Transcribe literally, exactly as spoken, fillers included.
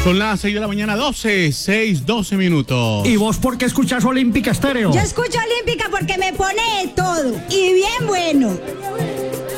Son las seis de la mañana, doce, seis, doce minutos. ¿Y vos por qué escuchás Olímpica Estéreo? Yo escucho Olímpica porque me pone de todo y bien bueno.